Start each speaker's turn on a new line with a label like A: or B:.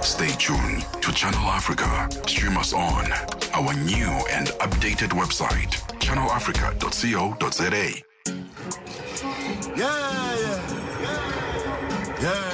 A: Stay tuned to Channel Africa. Stream us on our new and updated website, channelafrica.co.za.
B: Yeah.